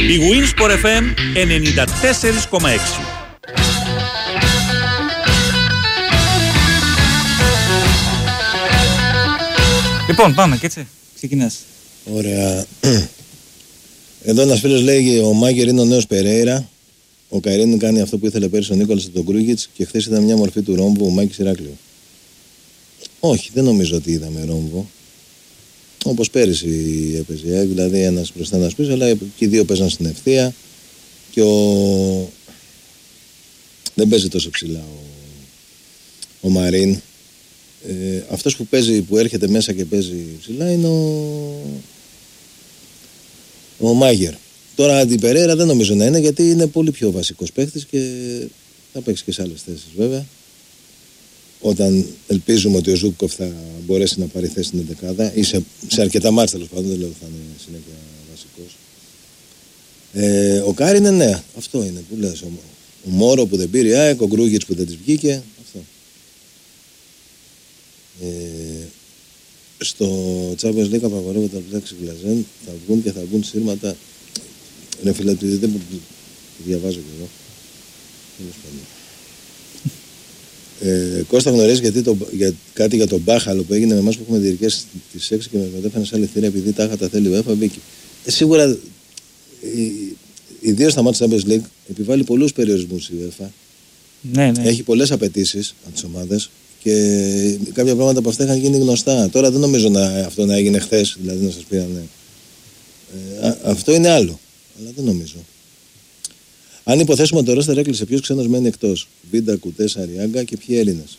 Η Winsport FM 94,6. Λοιπόν, πάμε και έτσι. Ξεκινάς. Ωραία. Εδώ ένας φίλος λέει: ο Μάγκερ είναι ο νέος Περέιρα. Ο Καϊρίνου κάνει αυτό που ήθελε πέρυσι ο Νίκολας από τον Κρούγιτς και χθες ήταν μια μορφή του ρόμβου ο Μάκης Ηράκλειο. Όχι, δεν νομίζω ότι είδαμε ρόμβο. Όπως πέρυσι έπαιζε, δηλαδή ένας μπροστά ένας πίσω, αλλά και οι δύο παίζαν στην ευθεία και δεν παίζει τόσο ψηλά ο Μαρίν. Αυτός που παίζει, που έρχεται μέσα και παίζει ψηλά είναι ο Μάγερ. Τώρα την Περέιρα δεν νομίζω να είναι, γιατί είναι πολύ πιο βασικός παίχτης και θα παίξει και σε άλλες θέσεις βέβαια. Όταν ελπίζουμε ότι ο Ζούκοφ θα μπορέσει να πάρει θέση στην δεκάδα ή σε αρκετά μάτς, τέλος πάντων, δεν λέω ότι θα είναι συνέχεια βασικός. Ο Κάρι είναι ναι, αυτό είναι που λες. Ο Μόρο που δεν πήρε η ΑΕΚ, ο Γκρούγιτς που δεν της βγήκε, αυτό. Στο Champions League απαγορεύεται τα πλέξη γλαζέν, θα βγουν και θα βγουν σύρματα. Ρε φίλε, δεν διαβάζω κι εγώ. Τέλος πάντων. Κώστα, γνωρίζει κάτι για τον Μπάχαλο που έγινε με εμάς που έχουμε διαρκέσει τις 6 και με μετέφεραν σε άλλη θύρα επειδή τάχα τα θέλει ο UEFA, μπήκε. Σίγουρα, ιδίως στα μάτια της Champions League, επιβάλλει πολλούς περιορισμούς η UEFA. Ναι. Έχει πολλές απαιτήσεις από τις ομάδες και κάποια πράγματα από αυτά είχαν γίνει γνωστά. Τώρα δεν νομίζω αυτό να έγινε χθες, δηλαδή να σας πήραν. Αυτό είναι άλλο, αλλά δεν νομίζω. Αν υποθέσουμε ότι το ρόστερ έκλεισε, ποιος ξένος μένει εκτός? Βίντα, Κουτές, Αριάγκα και ποιοι Έλληνες?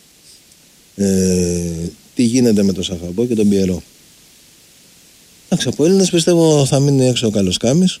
Τι γίνεται με τον Σαχαμπό και τον Πιερό? Εντάξει, από Έλληνες πιστεύω θα μείνει έξω ο Καλοσκάμης.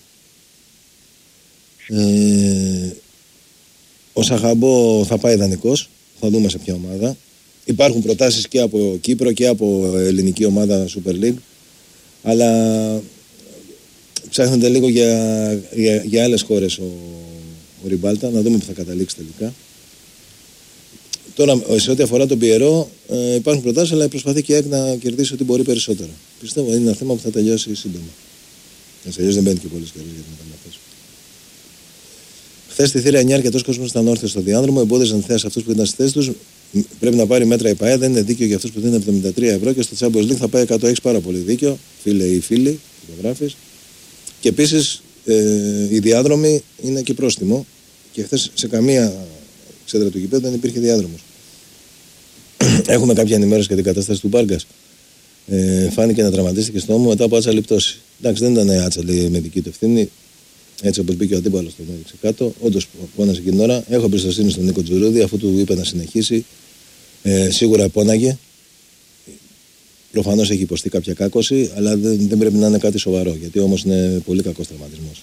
Ο Σαχαμπό θα πάει δανεικός, θα δούμε σε ποια ομάδα. Υπάρχουν προτάσεις και από Κύπρο και από ελληνική ομάδα Super League, αλλά ψάχνεται λίγο για άλλες χώρες ο Ριμπάλτα, να δούμε που θα καταλήξει τελικά. Τώρα, σε ό,τι αφορά τον Πιερό, υπάρχουν προτάσεις, αλλά προσπαθεί και η ΑΕΚ να κερδίσει ό,τι μπορεί περισσότερο. Πιστεύω είναι ένα θέμα που θα τελειώσει σύντομα. Αλλιώς δεν μπαίνει και πολύ καιρό για την μεταγραφή. Χθες στη θύρα 9 αρκετός κόσμος ήταν όρθιος στο διάδρομο, εμπόδιζαν θέσεις αυτούς που ήταν στη θέση τους. Πρέπει να πάρει μέτρα η ΠΑΕ, δεν είναι δίκαιο για αυτούς που δίνουν 73 ευρώ και στο Champions League θα πάει 100. Έχεις πάρα πολύ δίκιο, φίλε ή φίλοι, φωτογράφεις. Και επίσης οι διάδρομοι είναι και πρόστιμο. Και χθες σε καμία ξέδρα του γηπέδου δεν υπήρχε διάδρομος. Έχουμε κάποια ενημέρωση για την κατάσταση του Μπάργκας. Φάνηκε να τραυματίστηκε στο ώμο μετά από άτσαλη πτώση. Εντάξει, δεν ήταν άτσαλη με δική του ευθύνη. Έτσι όπως μπήκε ο αντίπαλος τον έριξε κάτω. Όντως πόνασε εκείνη την ώρα. Έχω εμπιστοσύνη στον Νίκο Τζουρούδη, αφού του είπε να συνεχίσει. Σίγουρα πόναγε. Προφανώς έχει υποστεί κάποια κάκωση, αλλά δεν πρέπει να είναι κάτι σοβαρό. Γιατί όμως είναι πολύ κακός τραυματισμός.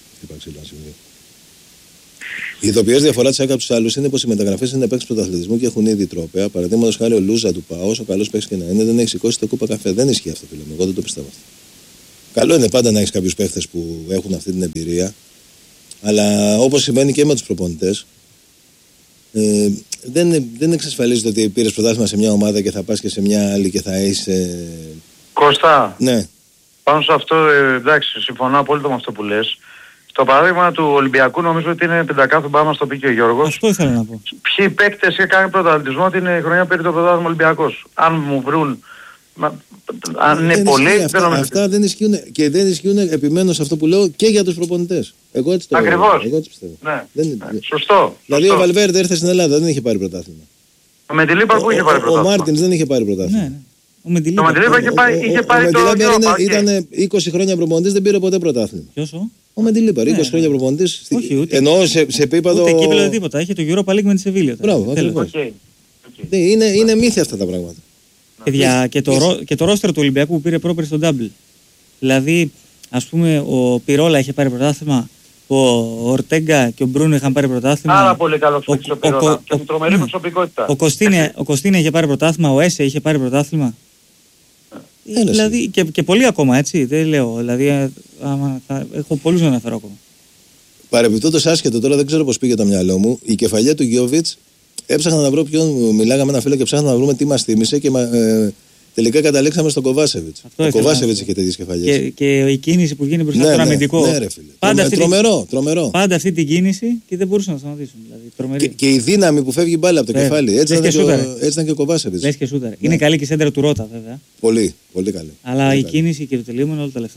Η ηθοποιώς διαφορά της ΑΕΚ από τους άλλους είναι πως οι μεταγραφές είναι παίκτες πρωταθλητισμού και έχουν ήδη τρόπαια. Παραδείγματος χάρη ο Λούζα του ΠΑΟ, όσο καλός παίκτης και να είναι, δεν έχει σηκώσει το κούπα καφέ. Δεν ισχύει αυτό, φίλε μου. Εγώ δεν το πιστεύω αυτό. Καλό είναι πάντα να έχεις κάποιους παίκτες που έχουν αυτή την εμπειρία, αλλά όπως συμβαίνει και με τους προπονητές, δεν εξασφαλίζεται ότι πήρες πρωτάθλημα σε μια ομάδα και θα πας και σε μια άλλη και θα είσαι. Κώστα, ναι. Πάνω σε αυτό, εντάξει, συμφωνώ απόλυτα με αυτό που λες. Το παράδειγμα του Ολυμπιακού νομίζω ότι είναι πεντακάθου, πάμε να το πει και ο Γιώργος. Αυτό ήθελα να πω. Ποιοι παίκτες είχαν πρωταθλητισμό την χρονιά περί το πρωτάθλημα Ολυμπιακός? Αν μου βρουν, αν είναι πολλοί, δεν νομίζω. Αυτά δεν ισχύουν και δεν ισχύουν, επιμένω σε αυτό που λέω, και για τους προπονητές. Εγώ έτσι το Ακριβώς. Εγώ έτσι πιστεύω. Ναι. Σωστό. Δηλαδή ο Βαλβέρντε ήρθε στην Ελλάδα, δεν είχε πάρει πρωτάθλημα. Ο Μεντιλίπαρ που είχε πάρει πρωτάθλημα? Ο Μάρτινς δεν είχε πάρει πρωτάθλημα. Ναι. Ο Μεντιλίπαρ είχε πάρει το Europa. Ήταν 20 χρόνια προπονητής, δεν πήρε ποτέ πρωτάθλημα. Ποιος? Ο Μεντιλίπαρ, 20 χρόνια προπονητής. Εννοώ σε επίπεδο. Ούτε κύπελλο τίποτα. Είχε το Europa League με τη Σεβίλια. Μπράβο, ακριβώς. Είναι μύθια αυτά τα πράγματα. Και το ρόστερ του Ολυμπιακού που πήρε πρόπερ στο Double. Δηλαδή, ας πούμε, ο Πιρόλα είχε πάρει πρωτάθλημα, ο Ορτέγκα και ο Μπρούνο είχαν πάρει πρωτάθλημα. Πάρα πολύ καλός παίκτης ο Πιρόλα και με τρομερή προσωπικότητα. Ο Κωστίνε είχε πάρει πρωτάθλημα, ο Έσε είχε πάρει πρωτάθλημα. Δηλαδή, και πολλοί ακόμα, έτσι, δεν λέω. Δηλαδή, έχω πολλούς να αναφέρω ακόμα. Παρεμπιπτόντως άσχετο, τώρα δεν ξέρω πώς πήγε το μυαλό μου, η κεφαλιά του Γιόβιτς έψαχνα να βρω ποιον. Μιλάγαμε ένα φίλο και ψάχνα να βρούμε τι μας θύμισε Τελικά καταλήξαμε στον Κοβάσεβιτς. Ο Κοβάσεβιτς είχε τέτοιες κεφαλιές. Και η κίνηση που βγαίνει μπροστά στον αμυντικό. Ναι, ρε φίλε. Τρομερό. Πάντα αυτή την κίνηση και δεν μπορούσαν να σταματήσουν. Δηλαδή, και η δύναμη που φεύγει μπάλα από το κεφάλι. Έτσι ήταν και ο Κοβάσεβιτς. Λες και σούταρε. Ναι. Είναι καλή και η σέντρα του Ρώτα, βέβαια. Πολύ, πολύ καλή. Αλλά πολύ η κίνηση και το τελείωμα είναι όλα τα λεφτά.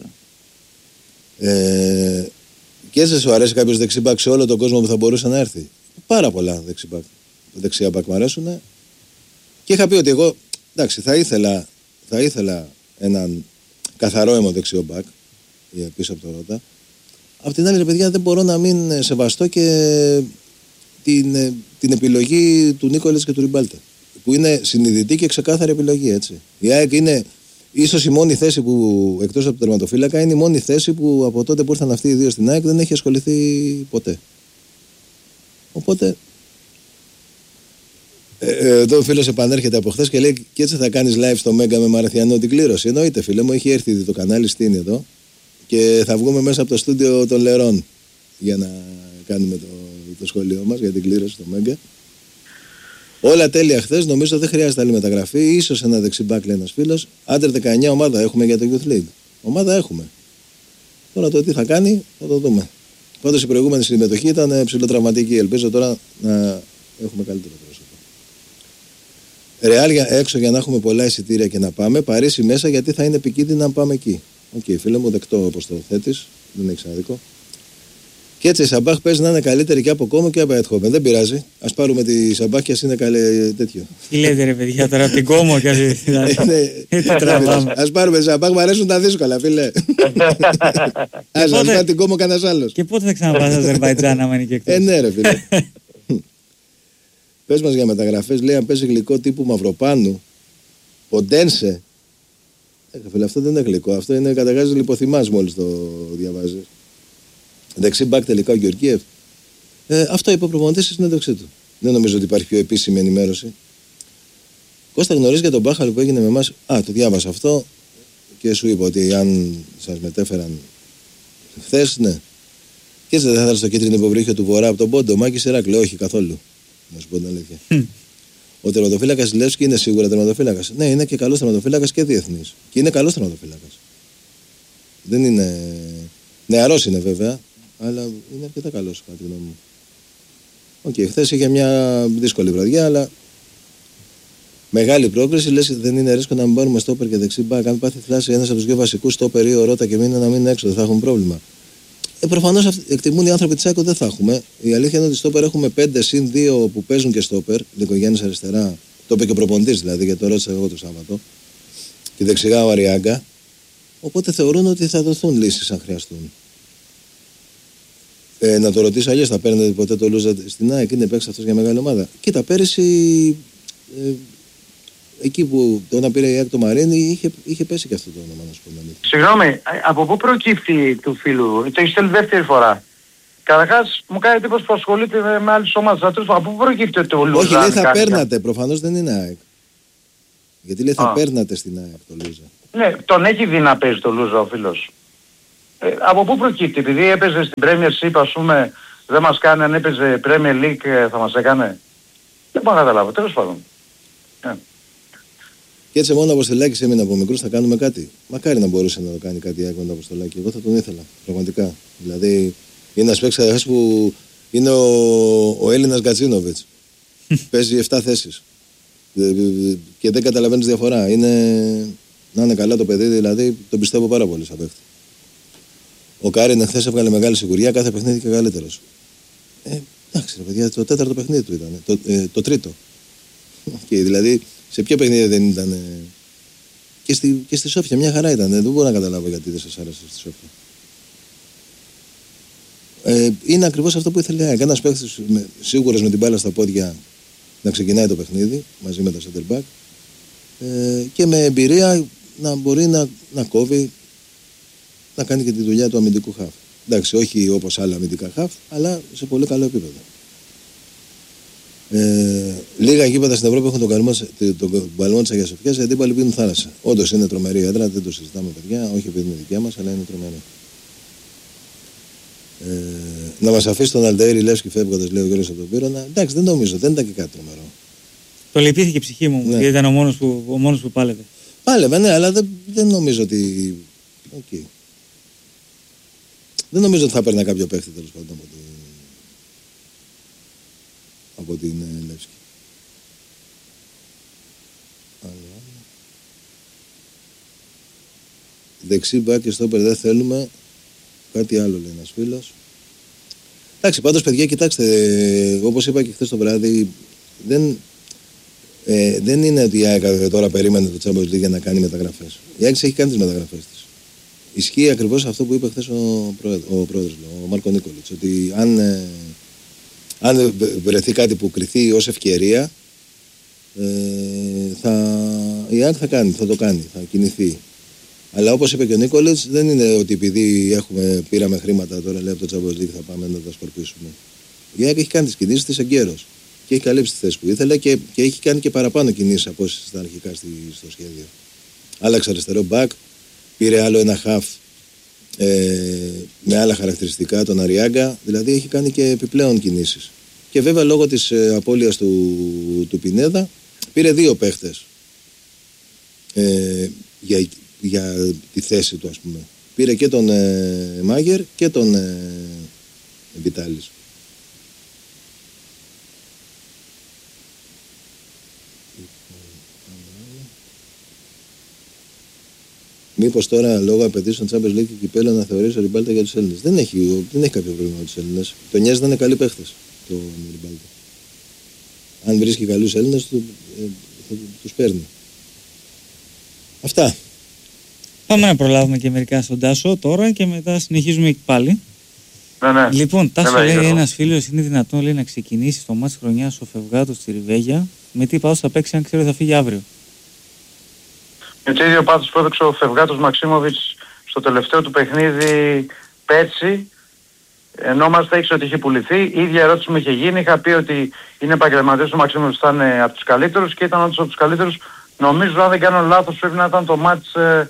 Και έτσι σου αρέσει κάποιος δεξιμπάκ σε όλο τον κόσμο που θα μπορούσε να έρθει? Πάρα πολλά δεξιά μπακ μου αρέσουν. Και είχα πει ότι εγώ, εντάξει, θα ήθελα έναν καθαρό αίμο δεξιό μπακ πίσω από το Ρώτα. Απ' την άλλη, ρε παιδιά, δεν μπορώ να μην σεβαστώ και την επιλογή του Νίκολετς και του Ριμπάλτε, που είναι συνειδητή και ξεκάθαρη επιλογή, έτσι. Η ΑΕΚ είναι ίσως η μόνη θέση που, εκτός από το τερματοφύλακα, είναι η μόνη θέση που από τότε που ήρθαν αυτοί οι δύο στην ΑΕΚ δεν έχει ασχοληθεί ποτέ. Οπότε εδώ ο φίλος επανέρχεται από χθες και λέει: και έτσι θα κάνεις live στο Μέγκα με Μαραθιανό την κλήρωση? Εννοείται, φίλε μου, έχει έρθει ήδη το κανάλι, στείνει εδώ και θα βγούμε μέσα από το στούντιο των Λερών για να κάνουμε το σχολείο μας για την κλήρωση στο Μέγκα. Όλα τέλεια χθες, νομίζω δεν χρειάζεται άλλη μεταγραφή. Ίσως ένα δεξιμπάκ, λέει ένας φίλος. Άντερ 19 ομάδα έχουμε για το Youth League. Ομάδα έχουμε. Τώρα το τι θα κάνει θα το δούμε. Πάντως η προηγούμενη συμμετοχή ήταν ψηλοτραυματική. Ελπίζω τώρα να έχουμε καλύτερο πρόσωπο. Ρεάλ έξω για να έχουμε πολλά εισιτήρια και να πάμε. Παρίσι μέσα γιατί θα είναι επικίνδυνο να πάμε εκεί. Οκ, φίλε μου, δεκτό όπως το θέτεις. Δεν έχει άδικο. Και έτσι η Σαμπάχ παίζει να είναι καλύτερη και από Κόμο και από Αιτχόβεν. Δεν πειράζει. Ας πάρουμε τη Σαμπάχ και ας είναι καλή τέτοιο. Τι λέτε ρε παιδιά τώρα από την Κόμο και ας πάρουμε τη Σαμπάχ, μου αρέσουν τα δύσκολα, φίλε. Ας πάρουμε την Κόμο κανένας άλλος. Και πότε θα ξαναπάς στο Αζερβαϊτζάν άμα είναι και εκτός? Ναι ρε φίλε. Πες μας για μεταγραφές, λέει αν παίζει γλυκό τύπου Μαυροπάνου, Ποντένσε. Φίλε, αυτό δεν είναι γλυκό, αυτό είναι καταγάζει λιποθυμάς μόλις το διαβάζεις. Δεξί μπακ τελικά ο Γεωργίευ. Αυτό είπε ο προπονητής στη συνέντευξή του. Δεν νομίζω ότι υπάρχει πιο επίσημη ενημέρωση. Κώστα, γνωρίζει για τον Μπάχαλο που έγινε με εμάς? Το διάβασα αυτό και σου είπα ότι αν σας μετέφεραν χθες, ναι. Και έτσι δεν θα ήθελα στο κίτρινο υποβρύχιο του Βορρά από τον Πόντο, Μάκης Ηράκλειο? Όχι καθόλου. Να σου πω την αλήθεια. Ο τερματοφύλακας Λεύσκι είναι σίγουρα τερματοφύλακας. Ναι, είναι και καλός τερματοφύλακας και διεθνής. Και είναι καλός τερματοφύλακας. Δεν είναι. Νεαρός είναι βέβαια, αλλά είναι αρκετά καλός κατά τη γνώμη μου. Οκ, χθες είχε μια δύσκολη βραδιά, αλλά μεγάλη πρόκριση. Λες δεν είναι ρίσκο να μην πάρουμε στόπερ και δεξί μπακ? Αν πάθει θλάση ένας από τους δύο βασικούς στόπερ ή ο Ρώτα και μείνει να μείνει έξω, δεν θα έχουμε πρόβλημα. Προφανώς εκτιμούν οι άνθρωποι της ΑΕΚ ότι δεν θα έχουμε. Η αλήθεια είναι ότι στόπερ έχουμε 5 συν 2 που παίζουν και στόπερ. Νικογιάννης αριστερά, το είπε και ο προπονητής δηλαδή, γιατί το ρώτησα εγώ το Σάββατο. Και δεξιά ο Αριάγκα. Οπότε θεωρούν ότι θα δοθούν λύσεις αν χρειαστούν. Να το ρωτήσω αλλιώς, θα παίρνετε ποτέ το Λούζα στην ΑΕΚ? Είναι παίξει αυτός για μεγάλη ομάδα? Κοίτα, πέρυσι εκεί που όταν πήρε η ΑΕΚ το Μαρίνι είχε πέσει και αυτό το όνομα, να σου πω. Συγγνώμη, από πού προκύπτει του φίλου? Το έχει στέλνει δεύτερη φορά. Καταρχάς μου κάνει εντύπωση που ασχολείται με άλλες ομάδες. Από πού προκύπτει το Λούζα? Όχι, λέει θα παίρνατε, προφανώς δεν είναι ΑΕΚ. Γιατί λέει θα παίρνατε στην ΑΕΚ το Λούζα. Ναι, τον έχει δει να παίζει το Λούζα ο φίλος. Από πού προκύπτει? Επειδή έπαιζε στην Premier League, ας πούμε, δεν μας κάνει? Αν έπαιζε Premier League θα μας έκανε? Δεν μπορώ να καταλάβω, τέλος πάντων. Και έτσι μόνο ο Αποστολάκης έμεινε από μικρούς, θα κάνουμε κάτι. Μακάρι να μπορούσε να το κάνει κάτι με τον Αποστολάκη. Εγώ θα τον ήθελα, πραγματικά. Δηλαδή, είναι ένας παίκτης που είναι ο Έλληνας Γκατσίνοβιτς. Παίζει 7 θέσεις. Και δεν καταλαβαίνεις διαφορά. Να είναι καλά το παιδί, δηλαδή τον πιστεύω πάρα πολύ σαν παίκτη. Ο Κάριν χθες έβγαλε μεγάλη σιγουριά, κάθε παιχνίδι και καλύτερος. Εντάξει, ρε παιδιά, το 4ο παιχνίδι του ήταν. Το 3ο. Δηλαδή, σε ποιο παιχνίδι δεν ήταν? Και στη Σόφια μια χαρά ήταν. Δεν μπορώ να καταλάβω γιατί δεν σας άρεσε στη Σόφια. Είναι ακριβώς αυτό που ήθελε. Ένας παίκτης σίγουρος με την μπάλα στα πόδια να ξεκινάει το παιχνίδι μαζί με τα center back και με εμπειρία να μπορεί να κόβει, να κάνει και τη δουλειά του αμυντικού χαφ. Εντάξει, όχι όπως άλλα αμυντικά χαφ, αλλά σε πολύ καλό επίπεδο. Λίγα γήπεδα στην Ευρώπη έχουν τον παλμό της Αγίας Σοφιάς, γιατί πάλι πίνουν θάλασσα. Όντως είναι τρομερή έδρα, δεν το συζητάμε παιδιά, όχι επειδή είναι δικιά μας, αλλά είναι τρομερή. Να μας αφήσει τον Αλταΐρη Λεύσκι φεύγοντας, λέει ο Γιώργος από τον Πύρωνα. Εντάξει, δεν νομίζω, δεν ήταν και κάτι τρομερό. Το λυπήθηκε η ψυχή μου, γιατί ήταν ο μόνος που πάλευε. Πάλευε, ναι, αλλά δεν νομίζω ότι... Okay. Δεν νομίζω ότι θα παίρνει κάποιο παίχτη τέλος πάντων από την Λεύσκη. Δεξί μπακ και στόπερ δεν θέλουμε. Κάτι άλλο λέει ένας φίλος. Εντάξει, πάντως παιδιά, κοιτάξτε, όπως είπα και χθες το βράδυ, δεν είναι ότι η ΑΕΚ τώρα περίμενε το Champions League για να κάνει μεταγραφές. Η ΑΕΚ έχει κάνει τις μεταγραφές της. Ισχύει ακριβώς αυτό που είπε χθες ο πρόεδρος, ο Μάρκο Νίκολιτς, ότι αν βρεθεί κάτι που κριθεί ως ευκαιρία, η ΑΕΚ θα το κάνει, θα κινηθεί. Αλλά όπως είπε και ο Νίκολιτς, δεν είναι ότι επειδή πήραμε χρήματα τώρα λέει από το Champions League θα πάμε να τα σκορπίσουμε. Η ΑΕΚ έχει κάνει τις κινήσεις της εγκαίρως και έχει καλύψει τη θέση που ήθελε και έχει κάνει και παραπάνω κινήσεις από όσες ήταν αρχικά στο σχέδιο. Άλλαξε αριστερό μπακ, πήρε άλλο ένα χαφ με άλλα χαρακτηριστικά, τον Αριάγκα, δηλαδή έχει κάνει και επιπλέον κινήσεις. Και βέβαια λόγω της απώλειας του Πινέδα πήρε 2 παίχτες για τη θέση του, ας πούμε. Πήρε και τον Μάγερ και τον Βιτάλης. Μήπως τώρα λόγω απαιτήσεων Champions League και κυπέλλου να θεωρήσει ο Ριμπάλτα για τους Έλληνες. Δεν έχει κάποιο πρόβλημα με τους Έλληνες. Το Νιές δεν είναι καλοί παίχτες το Ριμπάλτα. Αν βρίσκει καλούς Έλληνες τους παίρνει. Αυτά. Πάμε να προλάβουμε και μερικά στον Τάσο τώρα και μετά συνεχίζουμε και πάλι. Ναι. Λοιπόν, Τάσο λέει ένας φίλος, είναι δυνατόν λέει, να ξεκινήσει το μάτς χρονιάς ο Φευγάτος στη Ριβέγια. Με τι πάθος θα παίξει αν ξέρω θα φύγει αύριο. Με το ίδιο πάθος που έδειξε ο Φευγάτος Μαξίμοβιτς στο τελευταίο του παιχνίδι πέρσι, ενώ μας θα ήξερε ότι είχε πουληθεί. Η ίδια ερώτηση μου είχε γίνει, είχα πει ότι είναι επαγγελματίας ο Μαξίμοβιτς, θα είναι από τους καλύτερους και ήταν όντως από τους καλύτερους. Νομίζω, αν δεν κάνω λάθος, πρέπει να ήταν το μάτς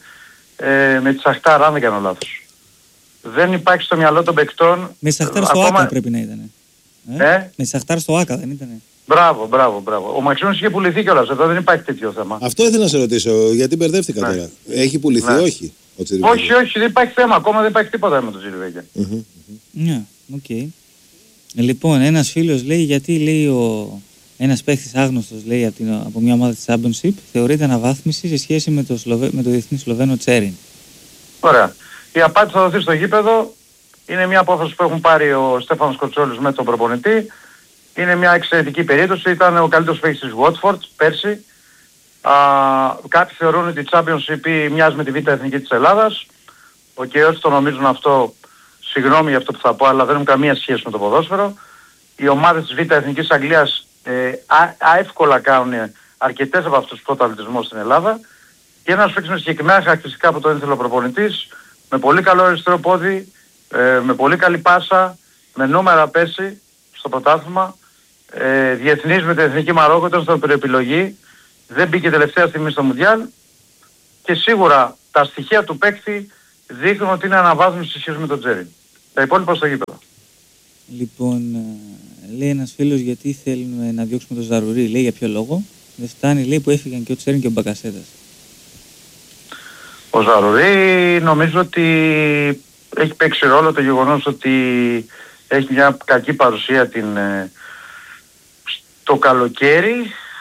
με τη Σαχτάρ, αν δεν κάνω λάθος. Δεν υπάρχει στο μυαλό των παικτών. Με Σαχτάρ στο Άκα πρέπει να ήταν. Με Σαχτάρ στο Άκα δεν ήταν. Μπράβο. Ο Μαξίμοβιτς είχε πουληθεί κιόλας, εδώ δεν υπάρχει τέτοιο θέμα. Αυτό ήθελα να σε ρωτήσω, γιατί μπερδεύτηκα τώρα. Έχει πουληθεί, όχι. Όχι, δεν υπάρχει θέμα, ακόμα δεν υπάρχει τίποτα με το Τσιριβέγια. Ναι, οκ. Λοιπόν, ένας φίλος λέει γιατί λέει ένας παίχτης άγνωστος λέει από μια ομάδα της Championship θεωρείται αναβάθμιση σε σχέση με το διεθνή Σλοβαίνο Τσέριν. Ωραία. Η απάντηση θα δοθεί στο γήπεδο. Είναι μια απόφαση που έχουν πάρει ο Στέφανος Κοτσόλης με τον προπονητή. Είναι μια εξαιρετική περίπτωση. Ήταν ο καλύτερος παίκτης της Watford πέρσι. Κάποιοι θεωρούν ότι η Championship μοιάζει με τη Β' Εθνική της Ελλάδας. Και όσοι το νομίζουν αυτό, συγγνώμη για αυτό που θα πω, αλλά δεν έχουν καμία σχέση με το ποδόσφαιρο. Οι ομάδες της Β' Εθνικής Αγγλίας εύκολα κάνουν αρκετές από αυτούς τους πρωταθλητισμούς στην Ελλάδα. Και ένας παίκτης με συγκεκριμένα χαρακτηριστικά που τον ήθελε ο προπονητής, με πολύ καλό αριστερό πόδι, με πολύ καλή πάσα, με νούμερα πέρσι στο πρωτάθλημα, διεθνής με την Εθνική Μαρόκο, ήταν στην επιλογή, δεν μπήκε τελευταία στιγμή στο Μουντιάλ και σίγουρα τα στοιχεία του παίκτη δείχνουν ότι είναι αναβάθμιση σε σχέση με τον Τζέρι. Τα υπόλοιπα στο γήπεδο. Λοιπόν, λέει ένας φίλος γιατί θέλουμε να διώξουμε τον Ζαρουρί, λέει για ποιο λόγο. Δεν φτάνει, λέει που έφυγαν και ο Τσέριν και ο Μπακασέτας. Ο Ζαρουρί νομίζω ότι έχει παίξει ρόλο το γεγονός ότι έχει μια κακή παρουσία το καλοκαίρι.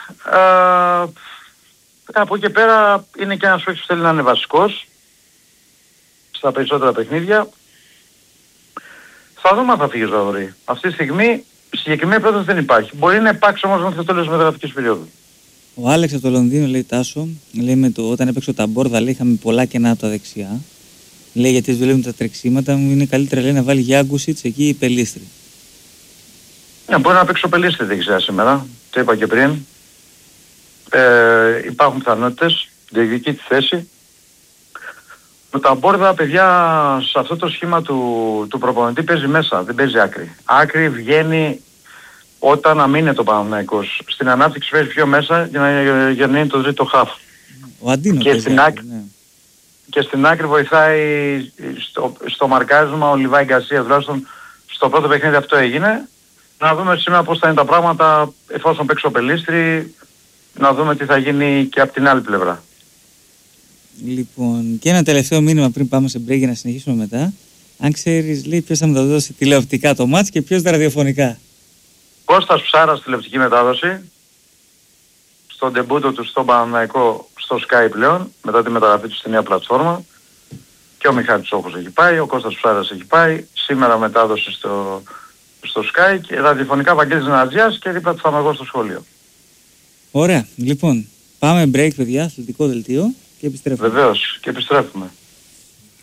Από εκεί και πέρα είναι και ένας παίκτης που θέλει να είναι βασικός στα περισσότερα παιχνίδια. Θα δούμε αν θα φύγει ο Ζαρουρί. Αυτή τη στιγμή συγκεκριμένη πρόταση δεν υπάρχει. Μπορεί να υπάρξει όμως μέχρι το τέλος της μεταγραφικής περίοδου. Ο Άλεξ από το Λονδίνο λέει Τάσο, λέει όταν έπαιξε ο Ταμπόρδα λέει είχαμε πολλά κενά από τα δεξιά. Λέει γιατί δουλεύουν τα τρεξίματα μου, είναι καλύτερα λέει να βάλει Γιάγκουσιτς εκεί η Πελίστρη. Μπορεί να παίξει ο Πελίστρη δεξιά σήμερα, το είπα και πριν. Υπάρχουν πιθανότητες, διεκδικεί τη θέση. Ο Ταμπόρδα, παιδιά, σε αυτό το σχήμα του προπονητή παίζει μέσα, δεν παίζει άκρη. Άκρη βγαίνει όταν αμήνεται ο Παναθηναϊκός. Στην ανάπτυξη παίζει πιο μέσα για να είναι το τρίτο χαφ. Ο Αντίνο και στην άκρη, ναι. Και στην άκρη βοηθάει στο μαρκάρισμα ο Λιβάη Γκαρσία, τουλάχιστον στο πρώτο παιχνίδι αυτό έγινε. Να δούμε σήμερα πώς θα είναι τα πράγματα εφόσον παίξει ο Πελίστρη, να δούμε τι θα γίνει και από την άλλη πλευρά. Λοιπόν, και ένα τελευταίο μήνυμα πριν πάμε σε break για να συνεχίσουμε μετά. Αν ξέρεις, λέει, ποιος θα μεταδώσει τηλεοπτικά το μάτς και ποιος τα ραδιοφωνικά. Κώστας Ψάρας τηλεοπτική μετάδοση. Στον ντεμπούτο του στον Παναθηναϊκό στο Sky πλέον, μετά τη μεταγραφή του στη νέα πλατφόρμα. Και ο Μιχάλης Όχος έχει πάει, ο Κώστας Ψάρας έχει πάει. Σήμερα μετάδοση στο Sky και ραδιοφωνικά Βαγγέλης Νατζιάς και δίπλα του θα είμαι εγώ στο σχολείο. Ωραία. Λοιπόν, πάμε break, παιδιά, αθλητικό δελτίο και επιστρέφουμε. Βεβαίως, και επιστρέφουμε.